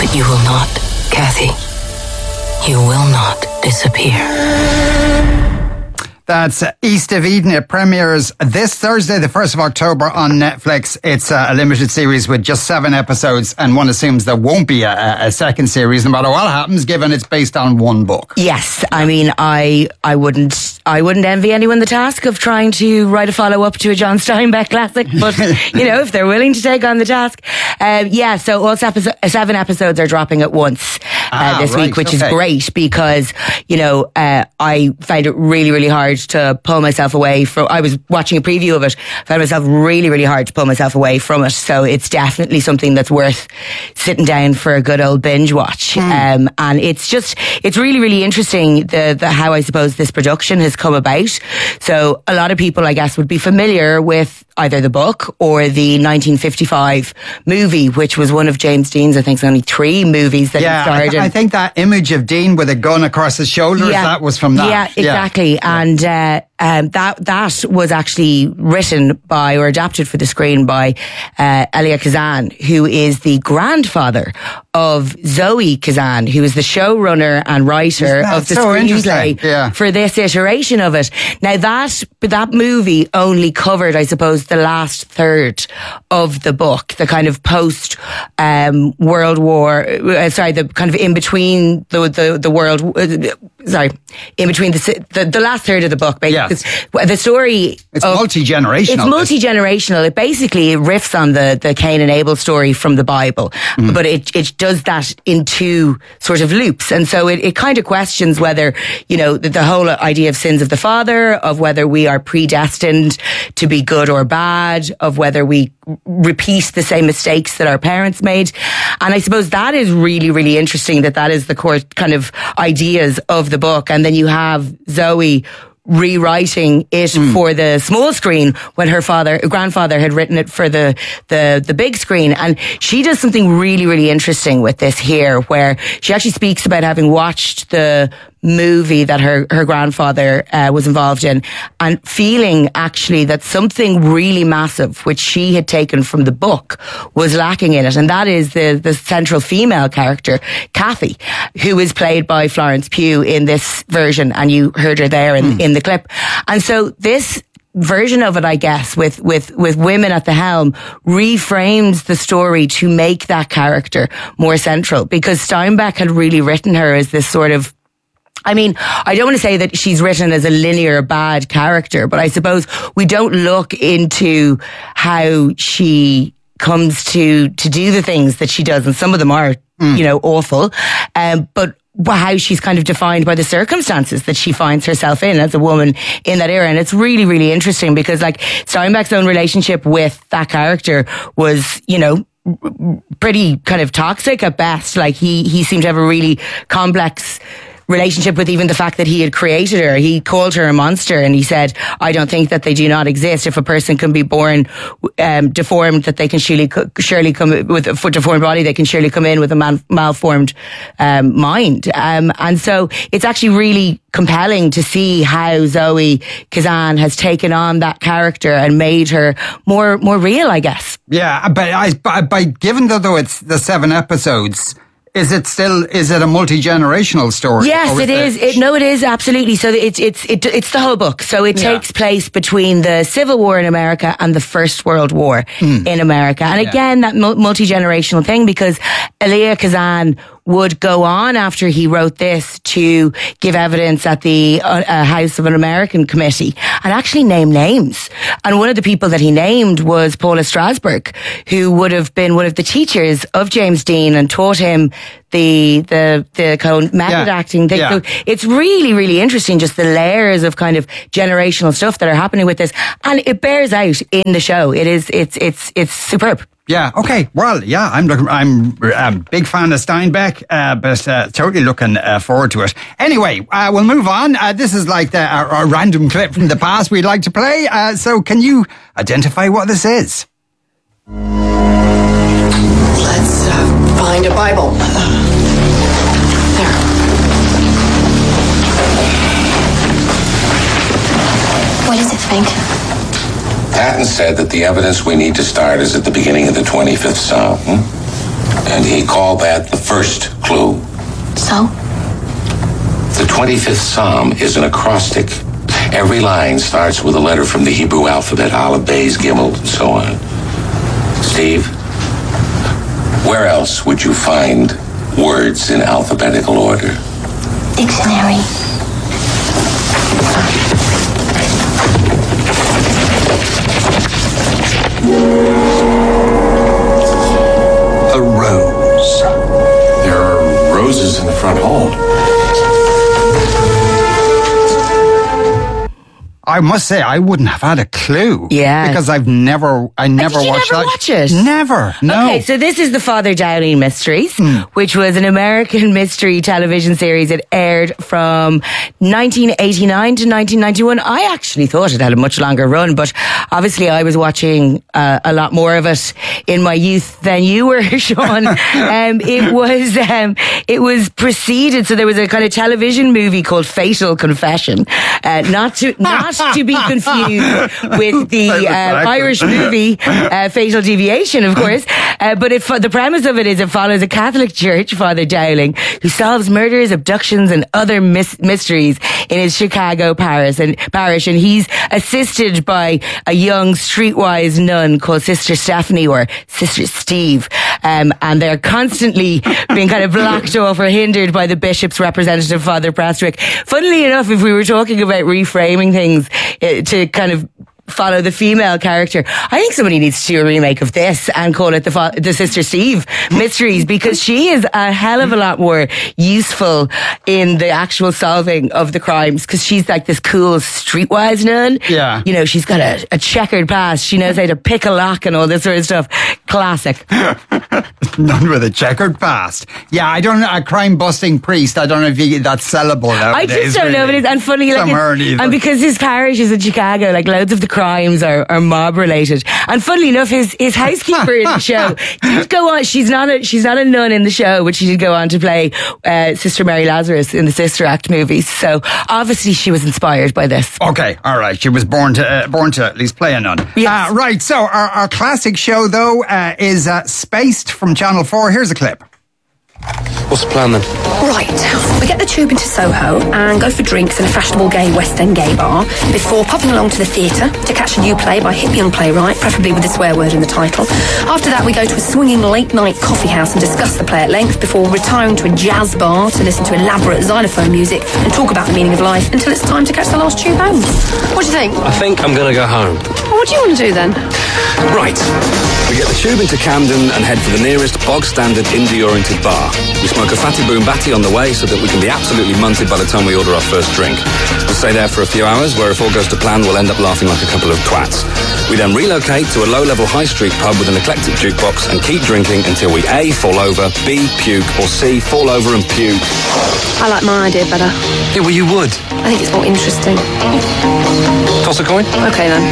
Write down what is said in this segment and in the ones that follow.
But you will not, Kathy. You will not disappear. That's East of Eden. It premieres this Thursday, the 1st of October on Netflix. It's a limited series with just 7 episodes, and one assumes there won't be a second series, no matter what happens, given it's based on one book. Yes, I mean, I wouldn't envy anyone the task of trying to write a follow-up to a John Steinbeck classic, but, you know, if they're willing to take on the task. So all 7 episodes are dropping at once this week, which is great because, you know, I find it really, really hard to pull myself away from. I was watching a preview of it, found myself really, really hard to pull myself away from it. So it's definitely something that's worth sitting down for a good old binge watch. And it's really, really interesting the how I suppose this production has come about. So a lot of people, I guess, would be familiar with either the book or the 1955 movie, which was one of James Dean's, I think, only 3 movies that he starred in. I think that image of Dean with a gun across his shoulders, that was from that. Yeah, exactly. Yeah. And that was actually written by or adapted for the screen by Elia Kazan, who is the grandfather of Zoe Kazan, who is the showrunner and writer of the screenplay for this iteration of it. Now that movie only covered, I suppose, the last third of the book, the kind of post World War, the kind of in between the world, in between the last third of the book, basically. Yeah. The story... It's multi-generational. It's multi-generational. It basically riffs on the Cain and Abel story from the Bible, but it does that in 2 sort of loops. And so it kind of questions whether, you know, the whole idea of sins of the father, of whether we are predestined to be good or bad, of whether we repeat the same mistakes that our parents made. And I suppose that is really, really interesting, that is the core kind of ideas of the book. And then you have Zoe rewriting it for the small screen when her grandfather had written it for the big screen. And she does something really, really interesting with this here, where she actually speaks about having watched the movie that her grandfather was involved in, and feeling actually that something really massive, which she had taken from the book, was lacking in it. And that is the central female character, Kathy, who is played by Florence Pugh in this version. And you heard her there in the clip. And so this version of it, I guess, with women at the helm, reframes the story to make that character more central, because Steinbeck had really written her as this sort of, I mean, I don't want to say that she's written as a linear bad character, but I suppose we don't look into how she comes to do the things that she does, and some of them are, you know, awful, but how she's kind of defined by the circumstances that she finds herself in as a woman in that era. And it's really, really interesting because, like, Steinbeck's own relationship with that character was, you know, pretty kind of toxic at best. Like, he seemed to have a really complex relationship with even the fact that he had created her. He called her a monster, and he said, I don't think that they do not exist. If a person can be born deformed, that they can surely come with a deformed body, they can surely come in with a malformed mind. And so it's actually really compelling to see how Zoe Kazan has taken on that character and made her more real, I guess. Yeah, but given that though it's the 7 episodes, is it a multi-generational story? Yes, it is. It is absolutely. So it's the whole book. So it takes place between the Civil War in America and the First World War in America. And again, that multi-generational thing, because Elia Kazan would go on after he wrote this to give evidence at the House of an American Committee and actually name names. And one of the people that he named was Paula Strasberg, who would have been one of the teachers of James Dean and taught him the kind of method acting thing. So it's really, really interesting, just the layers of kind of generational stuff that are happening with this, and it bears out in the show. It's superb. Yeah. Okay. Well, yeah. I'm a big fan of Steinbeck, but totally looking forward to it. Anyway, we'll move on. This is like a random clip from the past we'd like to play. So, can you identify what this is? Let's find a Bible. There. What does it think? Patton said that the evidence we need to start is at the beginning of the 25th Psalm. And he called that the first clue. So? The 25th Psalm is an acrostic. Every line starts with a letter from the Hebrew alphabet, Aleph, Beis, Gimel, and so on. Steve, where else would you find words in alphabetical order? Dictionary. A rose. There are roses in the front hall. I must say, I wouldn't have had a clue. Yeah. Because I never watched Did you that. never watch it? Never, no. Okay, so this is the Father Dowling Mysteries, which was an American mystery television series. It aired from 1989 to 1991. I actually thought it had a much longer run, but obviously I was watching a lot more of it in my youth than you were, Sean. It was preceded, so there was a kind of television movie called Fatal Confession, not to be confused with the Irish movie Fatal Deviation, of course. But the premise of it is it follows a Catholic church, Father Dowling, who solves murders, abductions, and other mysteries in his Chicago parish. And he's assisted by a young streetwise nun called Sister Stephanie or Sister Steve. And they're constantly being kind of blocked off or hindered by the bishop's representative, Father Prestwick. Funnily enough, if we were talking about reframing things to kind of follow the female character, I think somebody needs to do a remake of this and call it the Sister Steve Mysteries, because she is a hell of a lot more useful in the actual solving of the crimes, because she's like this cool streetwise nun. Yeah. You know, she's got a checkered past. She knows how to pick a lock and all this sort of stuff. Classic. None with a checkered past. Yeah, I don't know, a crime-busting priest, I don't know if that's sellable nowadays. I just don't know, but it's, and funny, like, and because his parish is in Chicago, like loads of the crimes are mob related. And funnily enough, his housekeeper in the show did go on. She's not a nun in the show, but she did go on to play Sister Mary Lazarus in the Sister Act movies. So obviously she was inspired by this. Okay, all right. She was born to at least play a nun. Yes. Right. So our classic show though is Spaced from Channel 4. Here's a clip. What's the plan then? Right, we get the tube into Soho and go for drinks in a fashionable gay West End gay bar before popping along to the theatre to catch a new play by a hip young playwright, preferably with a swear word in the title. After that, we go to a swinging late-night coffee house and discuss the play at length before retiring to a jazz bar to listen to elaborate xylophone music and talk about the meaning of life until it's time to catch the last tube home. What do you think? I think I'm going to go home. Well, what do you want to do then? Right. We get the tube into Camden and head for the nearest bog-standard indie-oriented bar. We smoke a fatty boom batty on the way so that we can be absolutely munted by the time we order our first drink. We'll stay there for a few hours where if all goes to plan we'll end up laughing like a couple of twats. We then relocate to a low-level high street pub with an eclectic jukebox and keep drinking until we A, fall over, B, puke, or C, fall over and puke. I like my idea better. Yeah, well, you would. I think it's more interesting. Toss a coin? Okay then.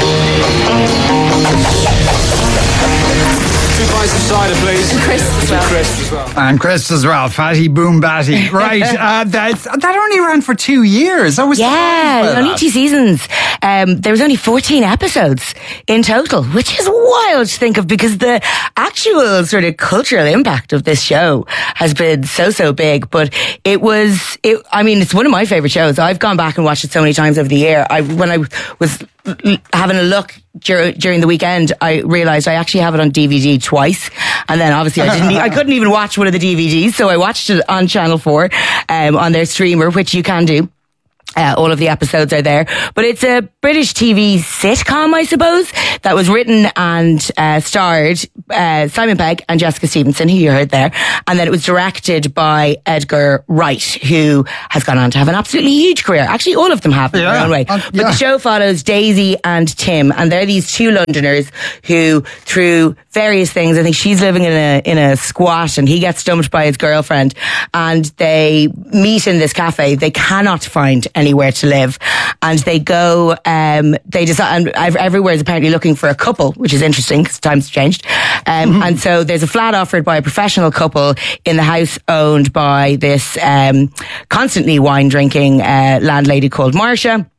2 pints of cider, please. And crisps as well. Crisps as well. And Chris as well. Fatty boom batty. Right. That only ran for 2 years. I was only 2 seasons. There was only 14 episodes in total, which is wild to think of, because the actual sort of cultural impact of this show has been so big. But it's one of my favourite shows. I've gone back and watched it so many times over the year. When I was having a look during the weekend, I realised I actually have it on DVD twice, and then obviously I couldn't even watch one of the DVDs, so I watched it on Channel 4 on their streamer, which you can do. All of the episodes are there, but it's a British TV sitcom, I suppose, that was written and starred Simon Pegg and Jessica Stevenson, who you heard there, and then it was directed by Edgar Wright, who has gone on to have an absolutely huge career. Actually, all of them have in their own way. But the show follows Daisy and Tim, and they're these two Londoners who, through various things, I think she's living in a squat and he gets dumped by his girlfriend, and they meet in this cafe. They cannot find anywhere to live, and they go, they decide, and everywhere is apparently looking for a couple, which is interesting because times have changed. And so there's a flat offered by a professional couple in the house owned by this constantly wine drinking landlady called Marcia.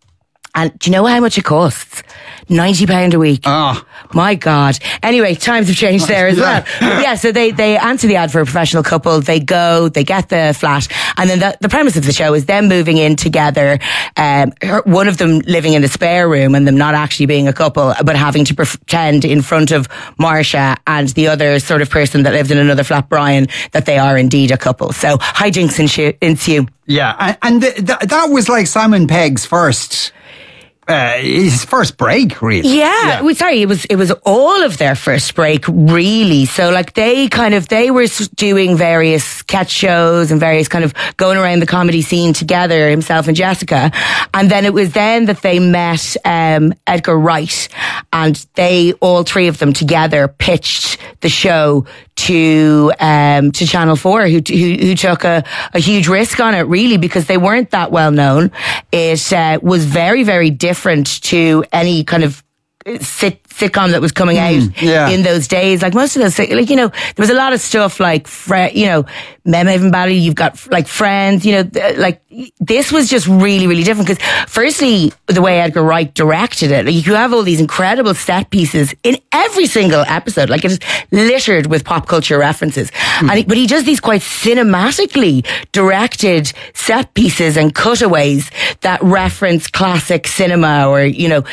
And do you know how much it costs? £90 a week. Oh. My God. Anyway, times have changed there as well. But yeah, so they answer the ad for a professional couple. They go, they get the flat. And then the premise of the show is them moving in together. One of them living in the spare room and them not actually being a couple, but having to pretend in front of Marcia and the other sort of person that lives in another flat, Brian, that they are indeed a couple. So hijinks ensue. Yeah. And that was like Simon Pegg's first... his first break, really. Yeah. It was all of their first break, really. So like they were doing various sketch shows and various kind of going around the comedy scene together, himself and Jessica. And then it was then that they met Edgar Wright, and they, all three of them together, pitched the show to Channel 4, who took a huge risk on it, really, because they weren't that well known. It was very, very different to any kind of sitcom that was coming out in those days. Like most of those, like, you know, there was a lot of stuff like, you know, Mem Valley, you've got like Friends, you know, like this was just really, really different because firstly, the way Edgar Wright directed it, like, you have all these incredible set pieces in every single episode, like it's littered with pop culture references. But he does these quite cinematically directed set pieces and cutaways that reference classic cinema or, you know,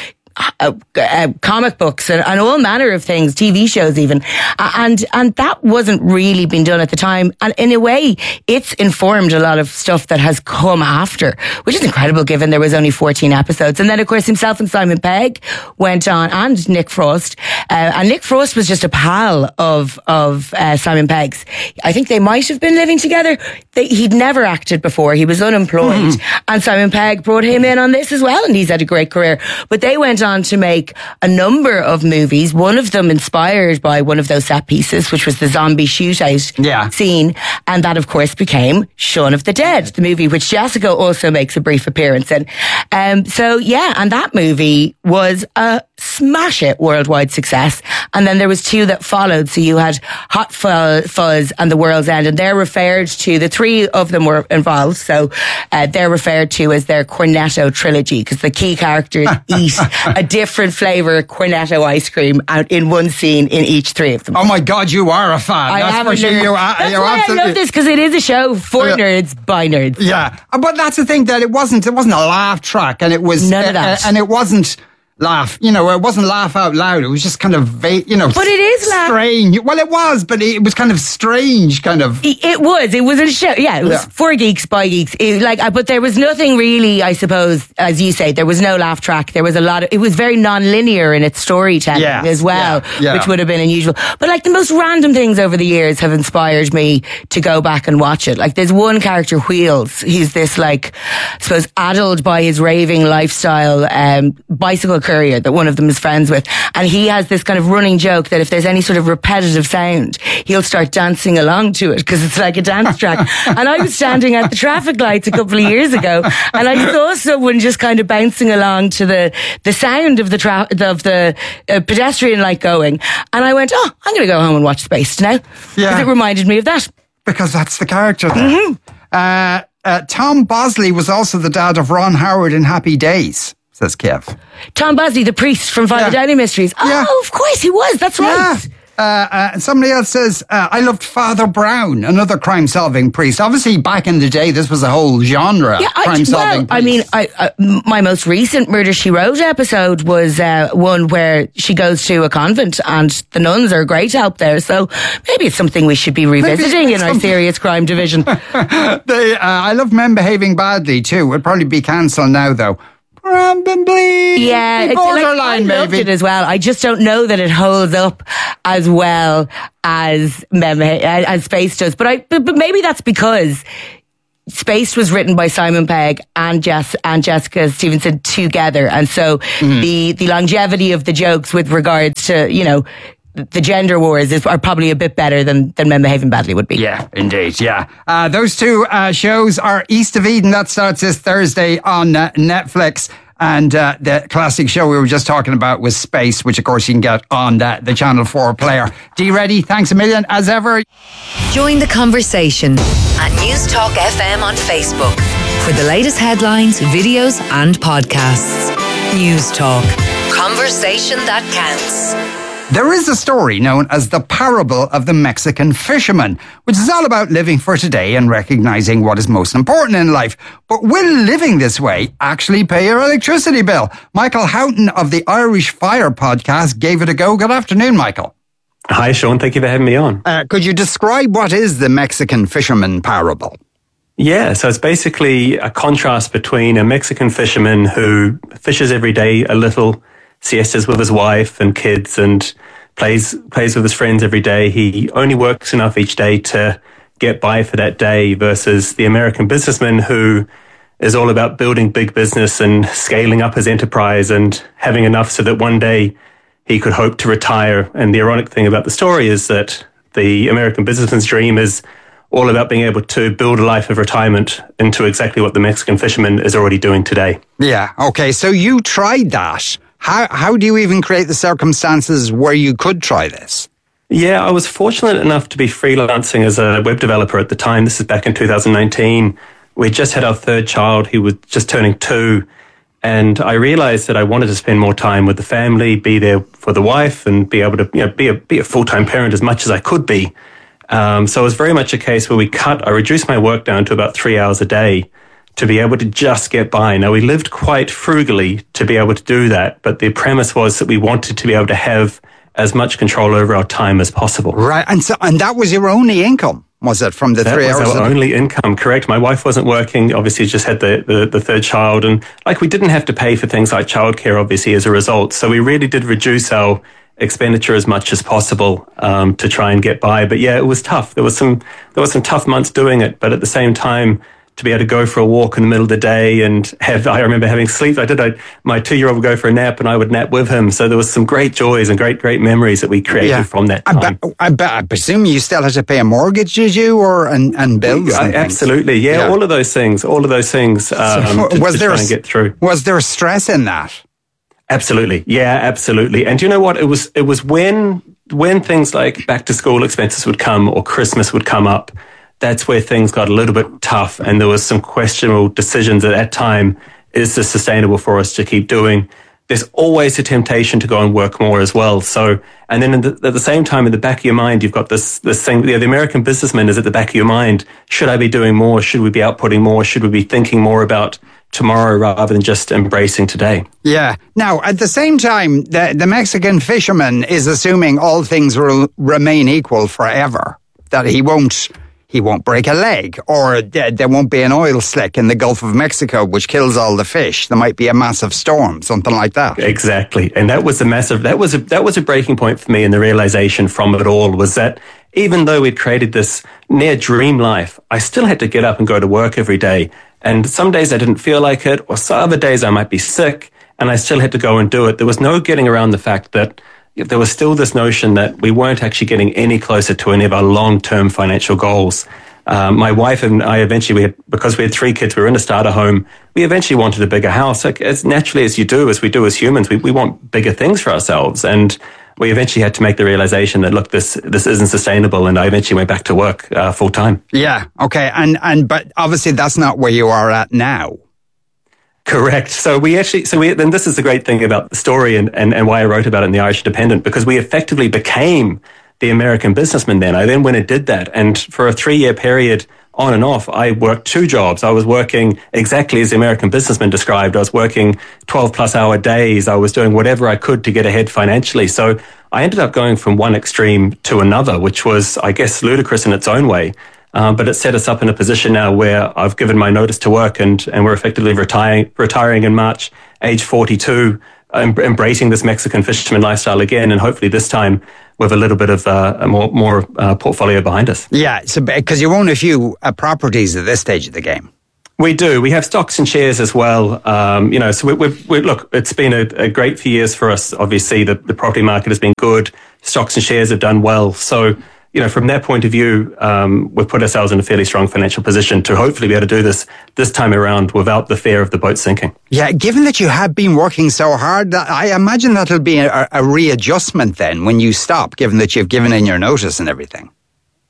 comic books and all manner of things, TV shows even, and that wasn't really being done at the time. And in a way, it's informed a lot of stuff that has come after, which is incredible given there was only 14 episodes. And then of course himself and Simon Pegg went on, and Nick Frost, and Nick Frost was just a pal of Simon Pegg's. I think they might have been living together. He'd never acted before. He was unemployed, and Simon Pegg brought him in on this as well, and he's had a great career. But they went on to make a number of movies, one of them inspired by one of those set pieces, which was the zombie shootout scene, and that of course became Shaun of the Dead, the movie which Jessica also makes a brief appearance in. So yeah, and that movie was a smash it worldwide success. And then there was two that followed. So you had Hot Fuzz and The World's End, and they're referred to, the three of them were involved, so they're referred to as their Cornetto trilogy, because the key characters eat a different flavour Cornetto ice cream out in one scene in each three of them. Oh my God, you are a fan. That's why I love this, because it is a show for nerds by nerds. Yeah, but that's the thing, that it wasn't a laugh track, and it was none of that, and it wasn't laugh, you know, it wasn't laugh out loud. It was just kind of, you know, but it is strange. Well, it was, but it was kind of strange, kind of. It was a show. Yeah, it was for geeks by geeks. But there was nothing really, I suppose, as you say, there was no laugh track. There was a lot of, it was very non-linear in its storytelling as well, which would have been unusual. But like the most random things over the years have inspired me to go back and watch it. Like there's one character, Wheels. He's this, like, I suppose, addled by his raving lifestyle, bicycle courier that one of them is friends with, and he has this kind of running joke that if there's any sort of repetitive sound, he'll start dancing along to it because it's like a dance track. And I was standing at the traffic lights a couple of years ago, and I saw someone just kind of bouncing along to the sound of the pedestrian light going, and I went, oh, I'm going to go home and watch Spaced now, because it reminded me of that, because that's the character there. Tom Bosley was also the dad of Ron Howard in Happy Days, says Kev. Tom Bosley, the priest from Father Dowdy Mysteries. Oh, of course he was. That's right. And somebody else says, I loved Father Brown, another crime-solving priest. Obviously, back in the day, this was a whole genre, crime-solving priest. I mean, my most recent Murder, She Wrote episode was one where she goes to a convent and the nuns are great help there. So maybe it's something we should be revisiting in our serious crime division. I love Men Behaving Badly, too. It'd probably be cancelled now, though. Probably. Yeah, it's borderline, maybe. I loved it as well. I just don't know that it holds up as well as Spaced does. But maybe that's because Spaced was written by Simon Pegg and Jessica Stevenson together, and so the longevity of the jokes with regards to, you know, the gender wars are probably a bit better than Men Behaving Badly would be. Yeah, indeed, yeah. Those two shows are East of Eden, that starts this Thursday on Netflix. And the classic show we were just talking about was Space, which of course you can get on the Channel 4 player. D Ready, thanks a million as ever. Join the conversation at News Talk FM on Facebook for the latest headlines, videos and podcasts. News Talk. Conversation that counts. There is a story known as the parable of the Mexican fisherman, which is all about living for today and recognizing what is most important in life. But will living this way actually pay your electricity bill? Michael Houghton of the Irish Fire podcast gave it a go. Good afternoon, Michael. Hi, Sean. Thank you for having me on. Could you describe what is the Mexican fisherman parable? Yeah, so it's basically a contrast between a Mexican fisherman who fishes every day a little, siestas with his wife and kids, and plays with his friends every day. He only works enough each day to get by for that day, versus the American businessman who is all about building big business and scaling up his enterprise and having enough so that one day he could hope to retire. And the ironic thing about the story is that the American businessman's dream is all about being able to build a life of retirement into exactly what the Mexican fisherman is already doing today. Yeah, okay, so you tried that. How do you even create the circumstances where you could try this? Yeah, I was fortunate enough to be freelancing as a web developer at the time. This is back in 2019. We just had our third child. He was just turning 2. And I realized that I wanted to spend more time with the family, be there for the wife, and be able to be a full-time parent as much as I could be. So it was very much a case where I reduced my work down to about 3 hours a day to be able to just get by. Now, we lived quite frugally to be able to do that, but the premise was that we wanted to be able to have as much control over our time as possible. Right, and that was your only income, was it, from the 3 hours? That was our only income, correct. My wife wasn't working, obviously just had the third child, and we didn't have to pay for things like childcare, obviously, as a result. So we really did reduce our expenditure as much as possible to try and get by. But yeah, it was tough. There was some tough months doing it, but at the same time, to be able to go for a walk in the middle of the day and I remember having sleep. My 2-year-old would go for a nap and I would nap with him. So there was some great joys and great memories that we created from that time. I presume you still had to pay a mortgage, did you, and bills? Absolutely, yeah, all of those things to try and get through. Was there stress in that? Absolutely, yeah, absolutely. And you know what? It was when things like back to school expenses would come or Christmas would come up. That's where things got a little bit tough, and there was some questionable decisions at that time. Is this sustainable for us to keep doing? There's always a temptation to go and work more as well. So, and then at the same time, in the back of your mind, you've got this thing. The American businessman is at the back of your mind. Should I be doing more? Should we be outputting more? Should we be thinking more about tomorrow rather than just embracing today? Yeah. Now, at the same time, the Mexican fisherman is assuming all things will remain equal forever, that he won't break a leg, or there won't be an oil slick in the Gulf of Mexico which kills all the fish. There might be a massive storm, something like that. Exactly. And that was a breaking point for me, and the realization from it all was that even though we'd created this near dream life, I still had to get up and go to work every day. And some days I didn't feel like it, or some other days I might be sick, and I still had to go and do it. There was no getting around the fact that there was still this notion that we weren't actually getting any closer to any of our long-term financial goals. My wife and I eventually, because we had 3 kids, we were in a starter home, we eventually wanted a bigger house. As naturally as we do as humans, we want bigger things for ourselves. And we eventually had to make the realization that, look, this isn't sustainable. And I eventually went back to work full time. Yeah. Okay. But obviously that's not where you are at now. Correct. So then this is the great thing about the story and why I wrote about it in the Irish Independent, because we effectively became the American businessman then. I then went and did that. And for a 3-year period on and off, I worked 2 jobs. I was working exactly as the American businessman described. I was working 12+ hour days. I was doing whatever I could to get ahead financially. So I ended up going from one extreme to another, which was, I guess, ludicrous in its own way. But it set us up in a position now where I've given my notice to work and we're effectively retiring in March, age 42, embracing this Mexican fisherman lifestyle again, and hopefully this time with a little bit of a more portfolio behind us. Yeah, so because you own a few properties at this stage of the game. We do. We have stocks and shares as well. So look, it's been a great few years for us. Obviously, the property market has been good. Stocks and shares have done well. So, from that point of view, we've put ourselves in a fairly strong financial position to hopefully be able to do this time around without the fear of the boat sinking. Yeah, given that you have been working so hard, I imagine that'll be a readjustment then when you stop, given that you've given in your notice and everything.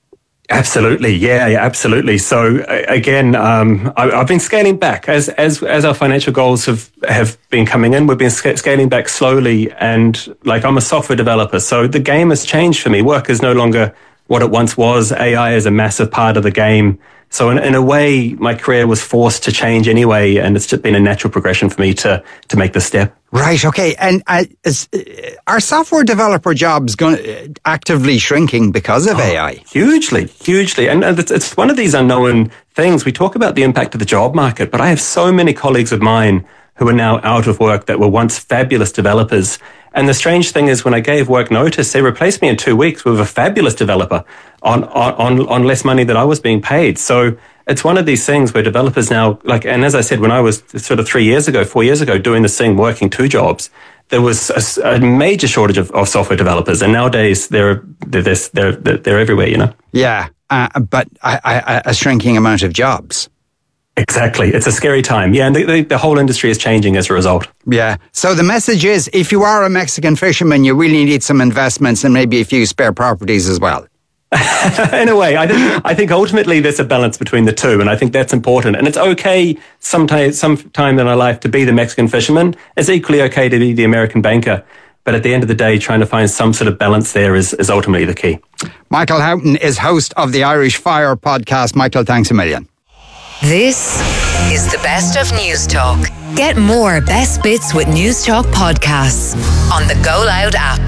Absolutely, yeah, absolutely. So again, I've been scaling back as our financial goals have been coming in. We've been scaling back slowly, and like I'm a software developer, so the game has changed for me. Work is no longer what it once was. AI is a massive part of the game. So in a way, my career was forced to change anyway, and it's just been a natural progression for me to make the step. Right, okay. And are software developer jobs actively shrinking because of AI? Hugely. And it's one of these unknown things. We talk about the impact of the job market, but I have so many colleagues of mine who are now out of work that were once fabulous developers. And the strange thing is when I gave work notice, they replaced me in 2 weeks with a fabulous developer on less money than I was being paid. So it's one of these things where developers now, and as I said, when I was sort of 4 years ago, doing this thing, working 2 jobs, there was a major shortage of software developers. And nowadays they're everywhere, Yeah, but a shrinking amount of jobs. Exactly. It's a scary time. Yeah, and the whole industry is changing as a result. Yeah. So the message is, if you are a Mexican fisherman, you really need some investments and maybe a few spare properties as well. In a way, I think ultimately there's a balance between the two, and I think that's important. And it's okay sometime in our life to be the Mexican fisherman. It's equally okay to be the American banker. But at the end of the day, trying to find some sort of balance there is ultimately the key. Michael Houghton is host of the Irish Fire podcast. Michael, thanks a million. This is the best of News Talk. Get more best bits with News Talk podcasts on the Go Loud app.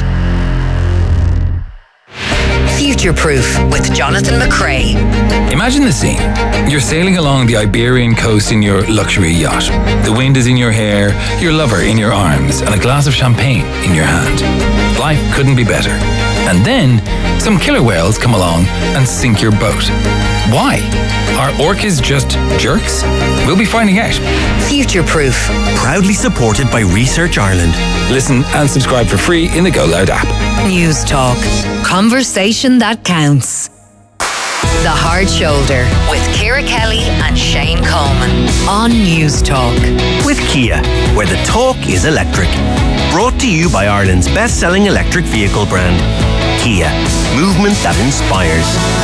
Future Proof with Jonathan McCrae. Imagine the scene. You're sailing along the Iberian coast in your luxury yacht. The wind is in your hair, your lover in your arms, and a glass of champagne in your hand. Life couldn't be better. And then some killer whales come along and sink your boat. Why? Are orcas just jerks? We'll be finding out. Future Proof. Proudly supported by Research Ireland. Listen and subscribe for free in the Go Loud app. News Talk. Conversation that counts. The Hard Shoulder with Ciara Kelly and Shane Coleman on News Talk. With Kia, where the talk is electric. Brought to you by Ireland's best-selling electric vehicle brand, Kia. Movement that inspires.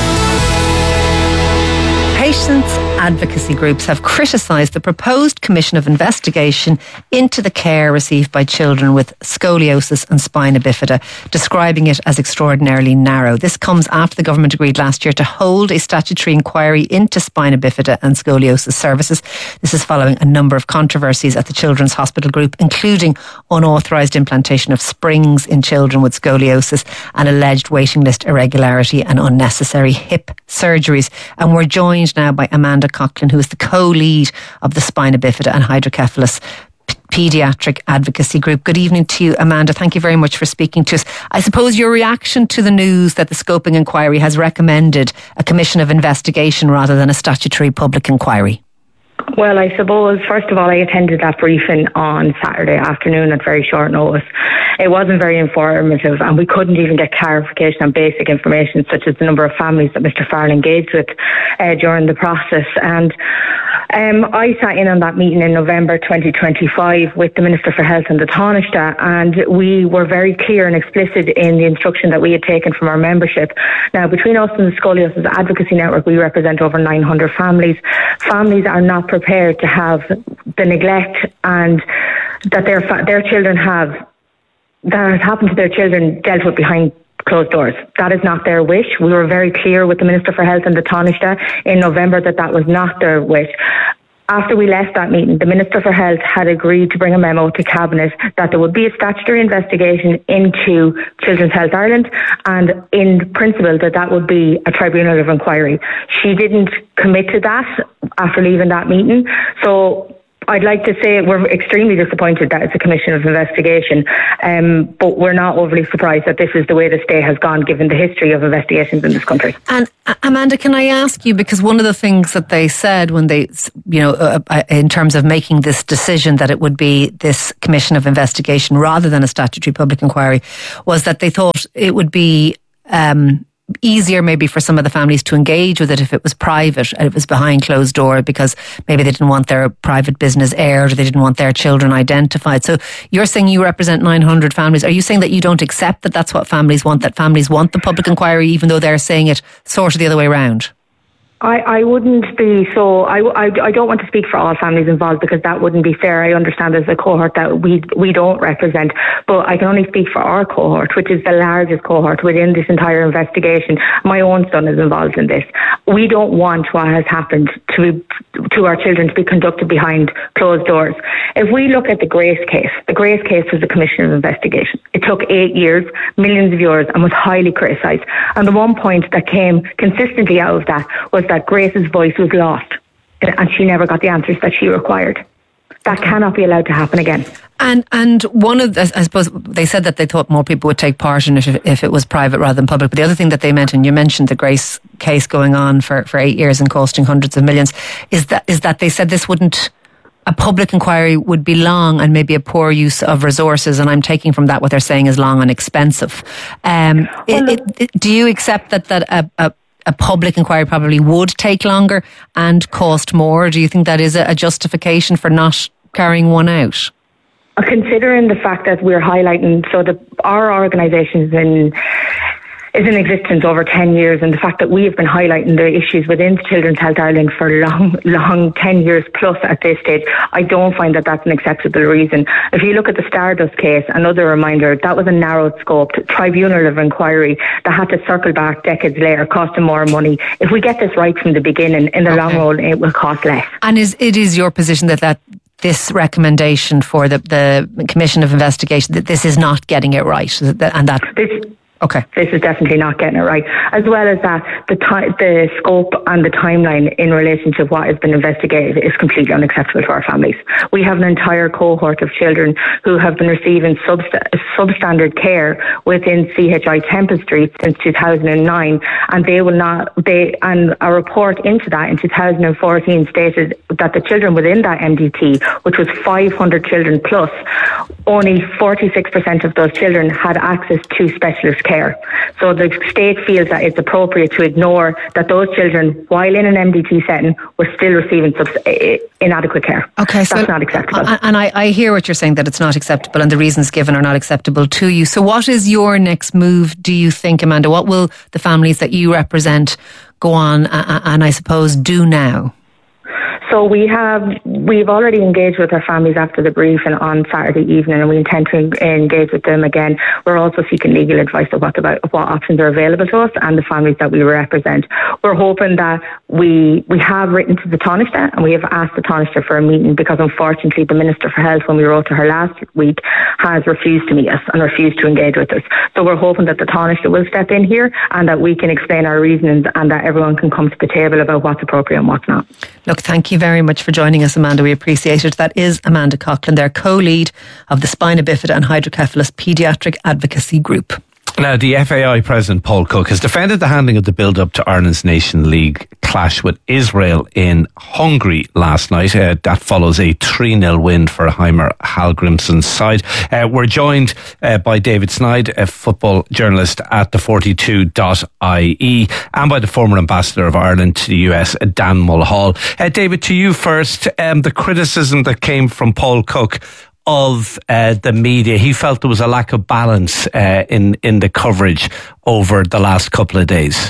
Patients' advocacy groups have criticised the proposed commission of investigation into the care received by children with scoliosis and spina bifida, describing it as extraordinarily narrow. This comes after the government agreed last year to hold a statutory inquiry into spina bifida and scoliosis services. This is following a number of controversies at the Children's Hospital Group, including unauthorised implantation of springs in children with scoliosis and alleged waiting list irregularity and unnecessary hip surgeries. And we're joined now by Amanda Coughlin, who is the co-lead of the Spina Bifida and Hydrocephalus Paediatric Advocacy Group. Good evening to you, Amanda. Thank you very much for speaking to us. I suppose your reaction to the news that the scoping inquiry has recommended a commission of investigation rather than a statutory public inquiry? Well, I suppose, first of all, I attended that briefing on Saturday afternoon at very short notice. It wasn't very informative, and we couldn't even get clarification on basic information, such as the number of families that Mr. Farrell engaged with during the process. And I sat in on that meeting in November 2025 with the Minister for Health and the Taoiseach, and we were very clear and explicit in the instruction that we had taken from our membership. Now, between us and the Scoliosis Advocacy Network, we represent over 900 families. Families are not prepared to have the neglect and that their children have, that has happened to their children, dealt with behind closed doors. That is not their wish. We were very clear with the Minister for Health and the Taoiseach in November that that was not their wish. After we left that meeting, the Minister for Health had agreed to bring a memo to Cabinet that there would be a statutory investigation into Children's Health Ireland, and in principle that would be a tribunal of inquiry. She didn't commit to that after leaving that meeting. So I'd like to say we're extremely disappointed that it's a commission of investigation, but we're not overly surprised that this is the way the state has gone, given the history of investigations in this country. And Amanda, can I ask you, because one of the things that they said when they, in terms of making this decision that it would be this commission of investigation rather than a statutory public inquiry, was that they thought it would be easier maybe for some of the families to engage with it if it was private and it was behind closed doors, because maybe they didn't want their private business aired or they didn't want their children identified. So you're saying you represent 900 families. Are you saying that you don't accept that that's what families want, that families want the public inquiry, even though they're saying it sort of the other way around? I wouldn't be so. I don't want to speak for all families involved, because that wouldn't be fair. I understand there's a cohort that we don't represent, but I can only speak for our cohort, which is the largest cohort within this entire investigation. My own son is involved in this. We don't want what has happened to our children to be conducted behind closed doors. If we look at the Grace case was a commission of investigation. It took 8 years, millions of euros, and was highly criticised. And the one point that came consistently out of that was that Grace's voice was lost and she never got the answers that she required. That cannot be allowed to happen again. And one of the, I suppose they said that they thought more people would take part in it if it was private rather than public. But the other thing that they mentioned, you mentioned the Grace case going on for 8 years and costing hundreds of millions, is that they said a public inquiry would be long and maybe a poor use of resources. And I'm taking from that what they're saying is long and expensive. Do you accept that a public inquiry probably would take longer and cost more? Do you think that is a justification for not carrying one out? Considering the fact that we're highlighting, so our organisation is in existence over 10 years, and the fact that we have been highlighting the issues within Children's Health Ireland for long 10 years plus at this stage, I don't find that that's an acceptable reason. If you look at the Stardust case, another reminder, that was a narrowed scoped tribunal of inquiry that had to circle back decades later, costing more money. If we get this right from the beginning, in the long run, it will cost less. And it is your position that this recommendation for the Commission of Investigation, that this is not getting it right, and that... Okay. This is definitely not getting it right. As well as that, the scope and the timeline in relation to what has been investigated is completely unacceptable to our families. We have an entire cohort of children who have been receiving substandard care within CHI Temple Street since 2009, and and a report into that in 2014 stated that the children within that MDT, which was 500 children plus, only 46% of those children had access to specialist care. So the state feels that it's appropriate to ignore that those children, while in an MDT setting, were still receiving inadequate care. Okay, so that's not acceptable. And I hear what you're saying, that it's not acceptable and the reasons given are not acceptable to you. So what is your next move, do you think, Amanda? What will the families that you represent go on and I suppose do now? So we've already engaged with our families after the briefing on Saturday evening, and we intend to engage with them again. We're also seeking legal advice about what options are available to us and the families that we represent. We're hoping that we have written to the Taoiseach and we have asked the Taoiseach for a meeting, because unfortunately the Minister for Health, when we wrote to her last week, has refused to meet us and refused to engage with us. So we're hoping that the Taoiseach will step in here and that we can explain our reasonings and that everyone can come to the table about what's appropriate and what's not. Look, thank you very much for joining us, Amanda. We appreciate it. That is Amanda Coughlin, their co-lead of the Spina Bifida and Hydrocephalus Paediatric Advocacy Group. Now, the FAI President Paul Cook has defended the handling of the build-up to Ireland's Nation League clash with Israel in Hungary last night. That follows a 3-0 win for Heimer Hallgrimsson's side. We're joined by David Snide, a football journalist at the 42.ie, and by the former ambassador of Ireland to the US, Dan Mulhall. David, to you first. The criticism that came from Paul Cook of the media, he felt there was a lack of balance in the coverage over the last couple of days.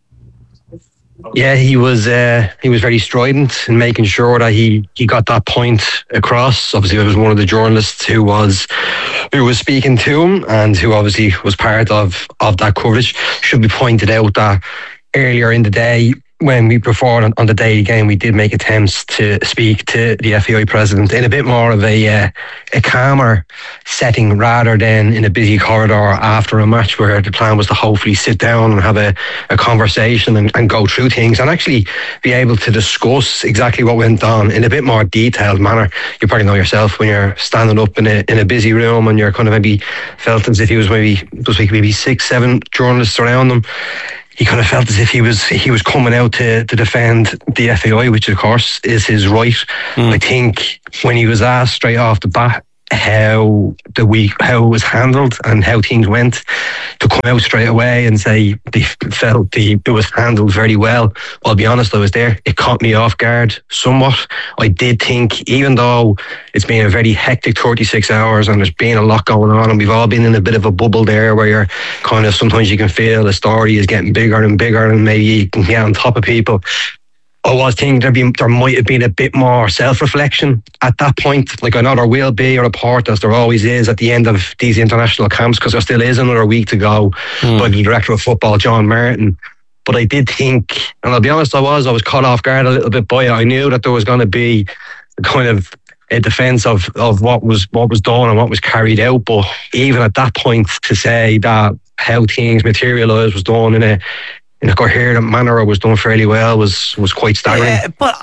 Yeah, he was very strident in making sure that he got that point across. Obviously, it was one of the journalists who was speaking to him and who obviously was part of that coverage. Should be pointed out that earlier in the day, when we performed on the day game, we did make attempts to speak to the FAI president in a bit more of a calmer setting, rather than in a busy corridor after a match, where the plan was to hopefully sit down and have a conversation and go through things and actually be able to discuss exactly what went on in a bit more detailed manner. You probably know yourself, when you're standing up in a busy room and you're kind of maybe felt as if he was maybe 6-7 journalists around him. He kind of felt as if he was coming out to defend the FAI, which of course is his right. I think when he was asked straight off the bat how it was handled and how things went, to come out straight away and say they felt it was handled very well. I'll be honest, I was there. It caught me off guard somewhat. I did think, even though it's been a very hectic 36 hours and there's been a lot going on and we've all been in a bit of a bubble there where you're kind of, sometimes you can feel the story is getting bigger and bigger and maybe you can get on top of people. I was thinking there might have been a bit more self-reflection at that point. Like, I know there will be a report, as there always is at the end of these international camps, because there still is another week to go, by the director of football, John Martin. But I did think, and I'll be honest, I was caught off guard a little bit by it. I knew that there was going to be kind of a defence of what was done and what was carried out. But even at that point, to say that how things materialised was done in a coherent manner, or was done fairly well, was quite staggering. Yeah, but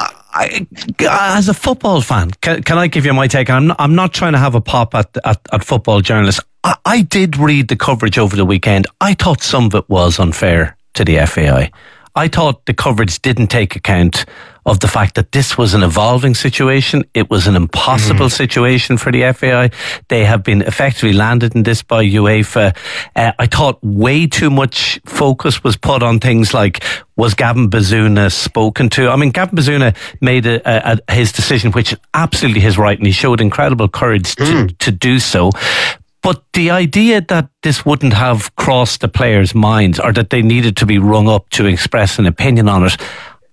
as a football fan, can I give you my take? I'm not trying to have a pop at football journalists. I did read the coverage over the weekend. I thought some of it was unfair to the FAI. I thought the coverage didn't take account of the fact that this was an evolving situation. It was an impossible situation for the FAI. They have been effectively landed in this by UEFA. I thought way too much focus was put on things like, was Gavin Bazuna spoken to? I mean, Gavin Bazuna made his decision, which is absolutely his right, and he showed incredible courage to do so. But the idea that this wouldn't have crossed the players' minds, or that they needed to be rung up to express an opinion on it,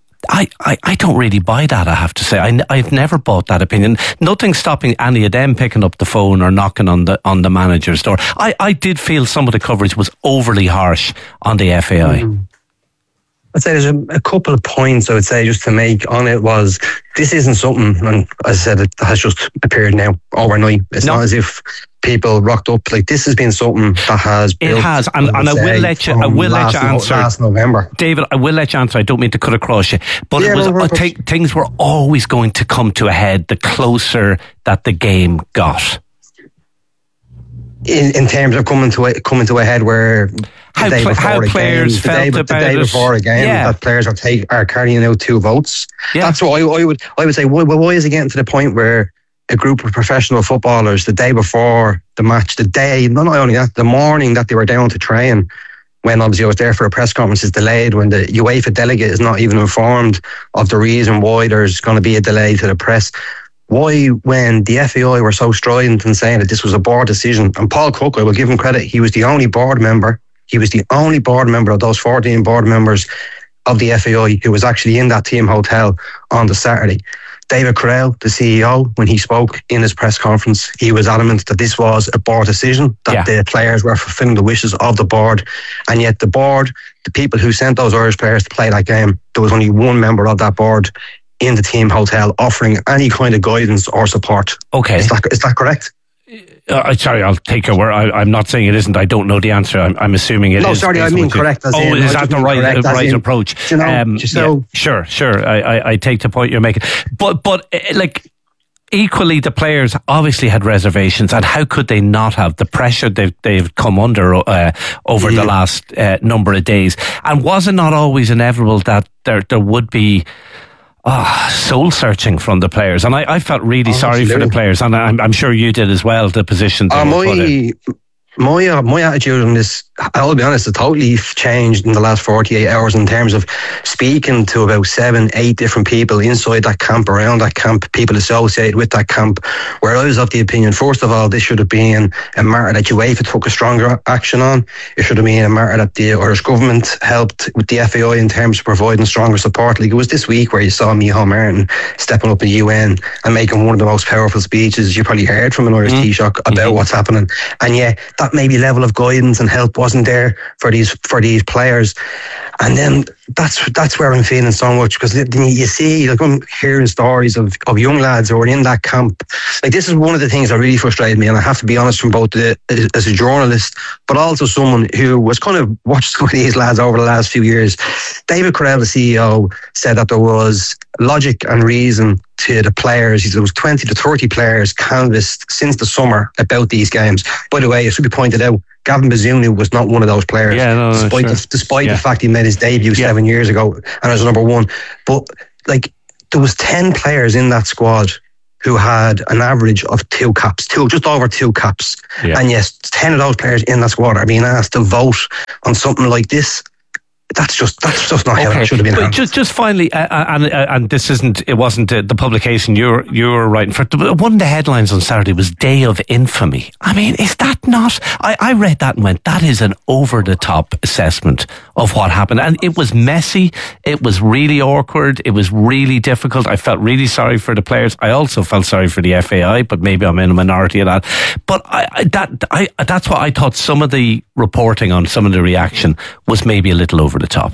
I don't really buy that, I have to say. I've never bought that opinion. Nothing stopping any of them picking up the phone or knocking on the manager's door. I did feel some of the coverage was overly harsh on the FAI. I'd say there's a couple of points I would say just to make on it. Was this isn't something, and as I said, it has just appeared now overnight. It's not as if people rocked up. Like, this has been something that has built. It has, and I will let you answer last November. David, I will let you answer. I don't mean to cut across you, but things were always going to come to a head the closer that the game got. In terms of coming to a head, where how players felt about the day before a game, that players are carrying out two votes. Yeah. That's what I would say. Why is it getting to the point where a group of professional footballers, the day before the match, not only that, the morning that they were down to train, when obviously I was there for a press conference, is delayed, when the UEFA delegate is not even informed of the reason why there's going to be a delay to the press. Why, when the FAI were so strident in saying that this was a board decision, and Paul Cook, I will give him credit, he was the only board member. He was the only board member of those 14 board members of the FAI who was actually in that team hotel on the Saturday. David Carell, the CEO, when he spoke in his press conference, he was adamant that this was a board decision, that the players were fulfilling the wishes of the board. And yet the board, the people who sent those Irish players to play that game, there was only one member of that board in the team hotel offering any kind of guidance or support. Okay. Is that correct? Sorry, I'll take your word. I'm not saying it isn't. I don't know the answer. I'm assuming it is. No, sorry, I mean correct. Is that the right approach? You know, Sure. I take the point you're making. But like, equally, the players obviously had reservations, and how could they not have? The pressure they've come under over the last number of days, and was it not always inevitable that there would be soul searching from the players? And I felt really sorry for the players, and I'm sure you did as well, the position they were put in. My attitude on this, I'll be honest, it totally changed in the last 48 hours in terms of speaking to about 7-8 different people inside that camp, around that camp, people associated with that camp, where I was of the opinion, first of all, this should have been a matter that UEFA took a stronger action on. It should have been a matter that the Irish government helped with the FAI in terms of providing stronger support. Like, it was this week where you saw Micheál Martin stepping up in the UN and making one of the most powerful speeches you probably heard from an Irish Taoiseach about what's happening. And yeah, that maybe level of guidance and help wasn't there for these players. And then that's where I'm feeling so much, because you see, like, I'm hearing stories of young lads who are in that camp. Like, this is one of the things that really frustrated me, and I have to be honest, from both as a journalist, but also someone who was kind of watched some of these lads over the last few years. David Carell, the CEO, said that there was logic and reason to the players. There was 20 to 30 players canvassed since the summer about these games. By the way, it should be pointed out, Gavin Bazunu was not one of those players, despite the fact he made his debut 7 years ago and was number one. But like, there was 10 players in that squad who had an average of just over two caps. Yeah. And yes, 10 of those players in that squad are being asked to vote on something like this. That's just not how it should have been handled. Just finally, and it wasn't the publication you were writing for. One of the headlines on Saturday was "Day of Infamy." I mean, is that not? I read that and went, that is an over the top assessment of what happened, and it was messy. It was really awkward. It was really difficult. I felt really sorry for the players. I also felt sorry for the FAI, but maybe I'm in a minority of that. But that's what I thought. Some of the reporting on some of the reaction was maybe a little over the top.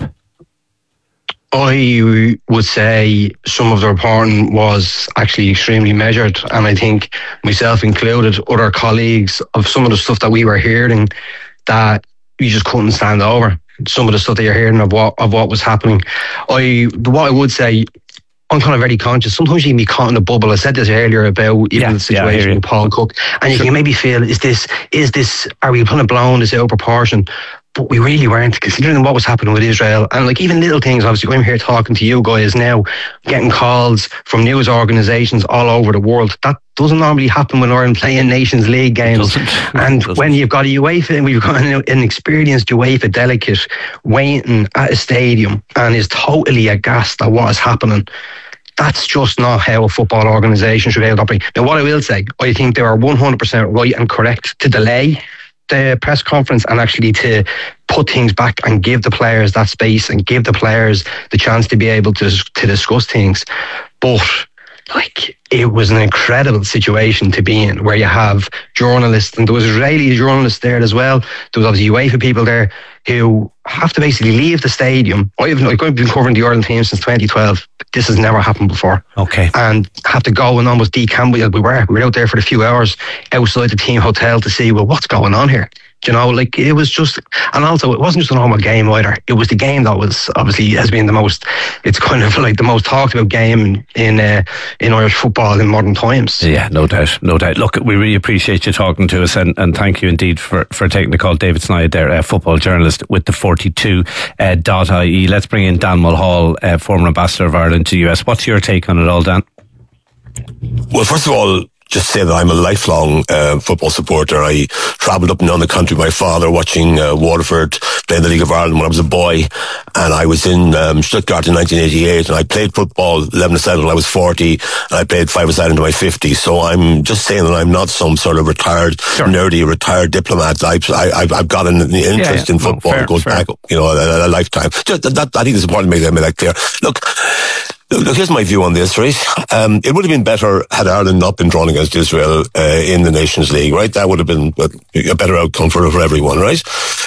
I would say some of the reporting was actually extremely measured, and I think myself included, other colleagues, of some of the stuff that we were hearing that you just couldn't stand over. Some of the stuff that you're hearing of what was happening. What I would say, I'm kind of very conscious. Sometimes you can be caught in a bubble. I said this earlier about even the situation with Paul Cook, and you can maybe feel, is this, are we kind of blowing this out of proportion? But we really weren't, considering what was happening with Israel. And like even little things, obviously I'm here talking to you guys now, getting calls from news organisations all over the world. That doesn't normally happen when we're playing Nations League games. When you've got a UEFA, and we've got an experienced UEFA delegate waiting at a stadium and is totally aghast at what is happening, that's just not how a football organisation should be able to operate. Now, what I will say, I think they are 100% right and correct to delay the press conference and actually to put things back and give the players that space and give the players the chance to be able to discuss things. But like, it was an incredible situation to be in, where you have journalists, and there was Israeli journalists there as well. There was obviously UEFA people there who have to basically leave the stadium. I've been covering the Ireland team since 2012. This has never happened before. Okay. And have to go and almost decamp. We were out there for a few hours outside the team hotel to see, well, what's going on here? You know, like, it was just, and also it wasn't just a normal game either. It was the game that was obviously has been the most, it's kind of like the most talked about game in Irish football in modern times. Yeah, no doubt. Look, we really appreciate you talking to us, and thank you indeed for taking the call. David Snide there, football journalist with the 42.ie. Let's bring in Dan Mulhall, former ambassador of Ireland to the US. What's your take on it all, Dan? Well, first of all, just say that I'm a lifelong football supporter. I travelled up and down the country with my father watching Waterford play in the League of Ireland when I was a boy, and I was in Stuttgart in 1988, and I played football 11-a-side until I was 40, and I played 5-a-side into my 50s. So I'm just saying that I'm not some sort of retired diplomat. I've got an interest in football that goes back, a lifetime. Just that, I think it's important to make that clear. Look, here's my view on this, right? It would have been better had Ireland not been drawn against Israel in the Nations League, right? That would have been a better outcome for everyone, right?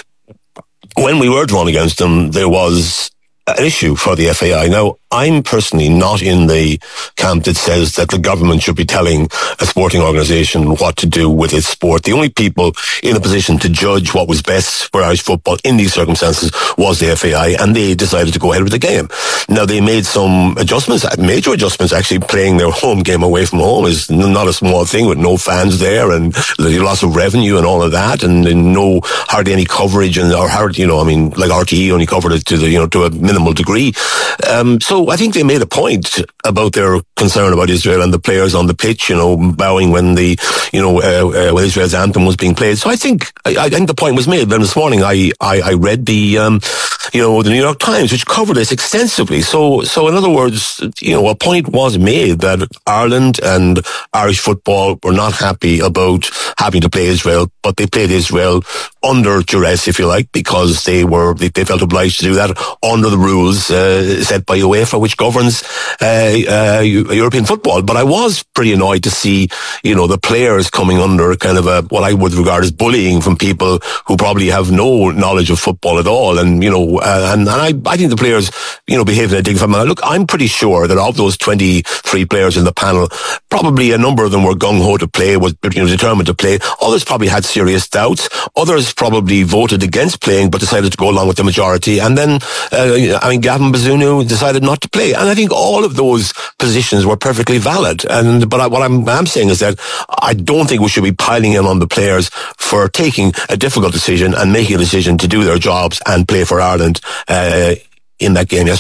When we were drawn against them, there was an issue for the FAI. Now, I'm personally not in the camp that says that the government should be telling a sporting organisation what to do with its sport. The only people in a position to judge what was best for Irish football in these circumstances was the FAI, and they decided to go ahead with the game. Now, they made some adjustments, major adjustments actually. Playing their home game away from home is not a small thing, with no fans there and the loss of revenue and all of that, and hardly any coverage, like RTE only covered it to a minimal degree. So I think they made a point about their concern about Israel and the players on the pitch, bowing when when Israel's anthem was being played. So I think the point was made. Then this morning I read the New York Times, which covered this extensively. So in other words, a point was made that Ireland and Irish football were not happy about having to play Israel, but they played Israel under duress, if you like, because they felt obliged to do that under the rules set by UEFA, which governs European football. But I was pretty annoyed to see, the players coming under kind of what I would regard as bullying from people who probably have no knowledge of football at all. And, I think the players, behaved in a dignified manner. Look, I'm pretty sure that of those 23 players in the panel, probably a number of them were gung-ho to play, was determined to play. Others probably had serious doubts. Others probably voted against playing, but decided to go along with the majority. And then, Gavin Bazunu decided not to play. And I think all of those positions were perfectly valid. But what I'm saying is that I don't think we should be piling in on the players for taking a difficult decision and making a decision to do their jobs and play for Ireland in that game yesterday.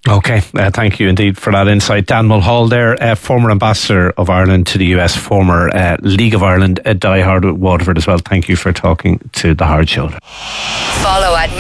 Okay, thank you indeed for that insight. Dan Mulhall there, former ambassador of Ireland to the US, former League of Ireland diehard with Waterford as well. Thank you for talking to The Hard Shoulder. Follow at